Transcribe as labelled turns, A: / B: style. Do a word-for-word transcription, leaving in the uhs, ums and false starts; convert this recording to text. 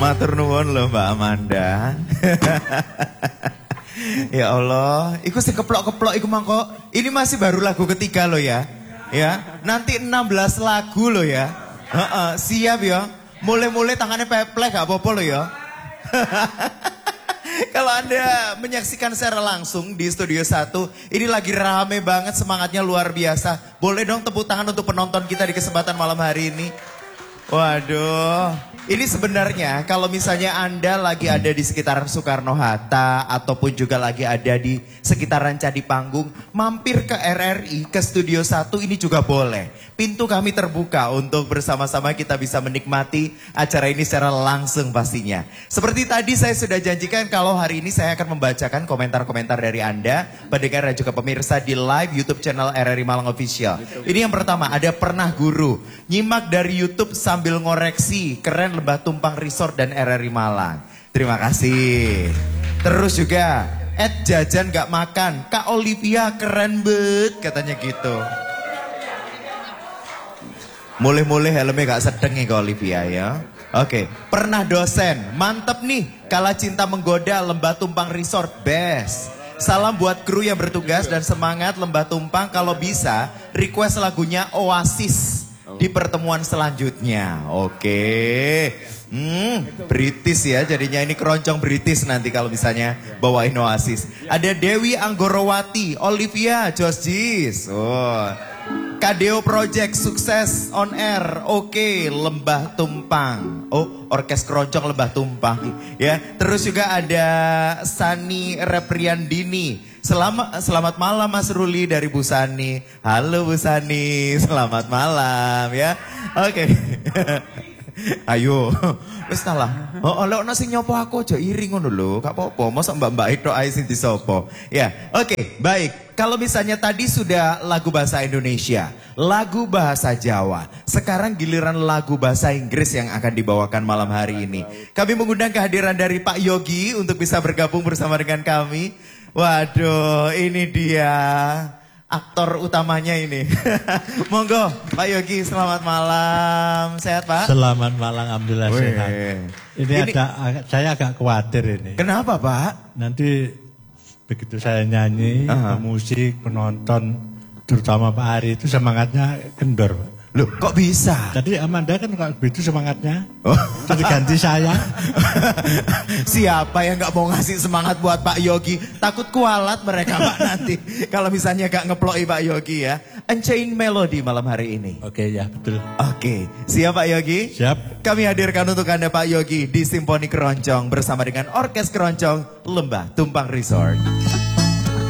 A: Matur nuwun loh Mbak Amanda. Ya Allah, iku sing keplok-keplok iku mangko. Ini masih baru lagu ketiga loh ya. Ya, nanti enam belas lagu loh ya. Heeh, siap ya. Mulai-mulai tangannya peplek gak apa-apa loh ya. Kalau Anda menyaksikan secara langsung di Studio satu, ini lagi rame banget, semangatnya luar biasa. Boleh dong tepuk tangan untuk penonton kita di kesempatan malam hari ini. Waduh, ini sebenarnya kalau misalnya Anda lagi ada di sekitaran Soekarno-Hatta ataupun juga lagi ada di sekitaran Candi Panggung, mampir ke R R I, ke Studio satu ini juga boleh. Pintu kami terbuka untuk bersama-sama kita bisa menikmati acara ini secara langsung pastinya. Seperti tadi saya sudah janjikan kalau hari ini saya akan membacakan komentar-komentar dari Anda, pendengar dan juga pemirsa di live YouTube channel R R I Malang Official. Ini yang pertama, ada Pernah Guru. Nyimak dari YouTube sambil ngoreksi, keren Lembah Tumpang Resort dan R R I Malang. Terima kasih. Terus juga, Ed Jajan Gak Makan, Kak Olivia keren bet, katanya gitu. Mulai-mulai helmnya gak sedeng nih Kak Olivia ya. Oke, Pernah Dosen, mantep nih, Kala Cinta Menggoda, Lembah Tumpang Resort, best. Salam buat kru yang bertugas dan semangat Lembah Tumpang, kalau bisa request lagunya Oasis di pertemuan selanjutnya. Oke. Hmm, British ya, jadinya ini keroncong British nanti kalau misalnya bawain Oasis. Ada Dewi Anggorowati, Olivia, Josh Jis. Oh. Kadeo Project sukses on air. Oke, Lembah Tumpang. Oh, orkes keroncong Lembah Tumpang ya. Terus juga ada Sani Repriandini. Selamat selamat malam Mas Ruli dari Bu Sani. Halo Bu Sani, selamat malam ya. Oke. Ayo. Wis lah. Oh, lek ono sing nyopo aku aja iri ngono lho, gak apa-apa. Mosok mbak-mbak itu ae sing disopo. Ya, oke, okay, baik. Kalau misalnya tadi sudah lagu bahasa Indonesia, lagu bahasa Jawa, sekarang giliran lagu bahasa Inggris yang akan dibawakan malam hari ini. Kami mengundang kehadiran dari Pak Yogi untuk bisa bergabung bersama dengan kami. Waduh, ini dia aktor utamanya ini. Monggo, Pak Yogi, selamat malam. Sehat, Pak?
B: Selamat malam, alhamdulillah
A: Wee.
B: sehat. Ini, ini ada, saya agak khawatir ini.
A: Kenapa, Pak?
B: Nanti begitu saya nyanyi, uh-huh. musik, penonton, terutama Pak Ari itu semangatnya kendor, Pak.
A: Loh, kok bisa?
B: Jadi Amanda kan kalau begitu semangatnya, oh. Jadi ganti saya.
A: Siapa yang gak mau ngasih semangat buat Pak Yogi? Takut kualat mereka Pak nanti. Kalau misalnya gak ngeploi Pak Yogi ya. Unchained Melody malam hari ini.
B: Oke ya, betul.
A: Oke, siap Pak Yogi?
B: Siap.
A: Kami hadirkan untuk Anda Pak Yogi di Simponi Keroncong bersama dengan Orkes Keroncong Lembah Tumpang Resort.